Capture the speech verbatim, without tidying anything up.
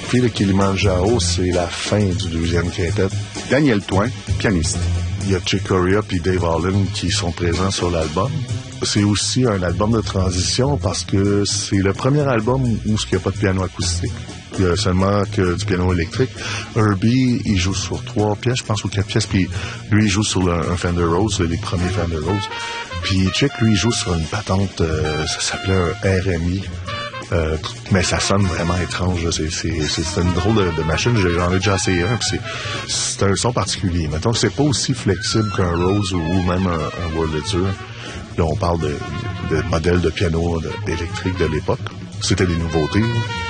Prix de Kilimanjaro, c'est la fin du deuxième quintet. Daniel Toin, pianiste. Il y a Chick Corea puis Dave Holland qui sont présents sur l'album. C'est aussi un album de transition parce que c'est le premier album où il n'y a pas de piano acoustique. Il y a seulement que du piano électrique. Herbie, il joue sur trois pièces, je pense, ou quatre pièces, puis lui, il joue sur le, un Fender Rhodes, les premiers Fender Rhodes. Puis Chick, lui, il joue sur une patente, euh, ça s'appelait un R M I. Euh, mais ça sonne vraiment étrange. C'est, c'est, c'est une drôle de, de machine. J'en ai déjà essayé un. Puis c'est, c'est un son particulier. Mettons que c'est pas aussi flexible qu'un Rose ou, ou même un, un Wurlitzer. Là, on parle de, de modèles de piano de, électrique de l'époque. C'était des nouveautés. Là.